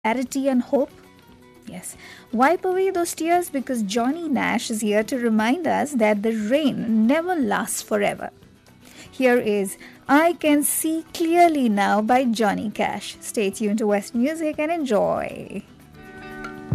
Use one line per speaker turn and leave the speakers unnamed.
clarity and hope? Yes. Wipe away those tears because Johnny Nash is here to remind us that the rain never lasts forever. Here is I Can See Clearly Now by Johnny Cash. Stay tuned to West Music and enjoy.